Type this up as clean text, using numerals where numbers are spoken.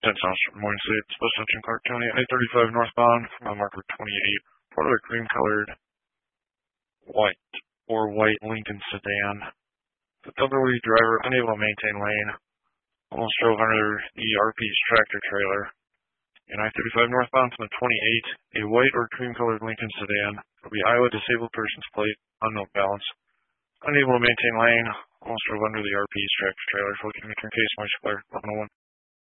10 sounds from Moines City, Special Mention Clark County, I-35 northbound, mile marker 28, part of a cream-colored white Lincoln sedan. The elderly driver unable to maintain lane, almost drove under the RP's tractor trailer. In I-35 northbound from the 28, a white or cream-colored Lincoln sedan will be Iowa disabled person's plate, unknown balance. Unable to maintain lane, almost drove under the RP's tractor trailer. Looking to case, Marshall Clark, 101.